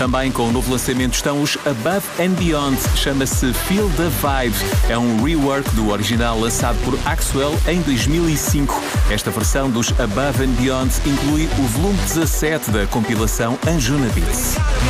Também com o novo lançamento estão os Above and Beyond, chama-se Feel the Vibe. É um rework do original lançado por Axwell em 2005. Esta versão dos Above and Beyond inclui o volume 17 da compilação Anjuna Beats.